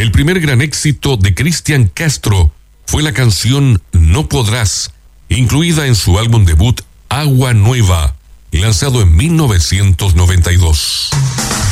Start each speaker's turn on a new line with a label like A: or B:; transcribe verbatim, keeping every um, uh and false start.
A: El primer gran éxito de Cristian Castro fue la canción No Podrás, incluida en su álbum debut Agua Nueva, lanzado en mil novecientos noventa y dos.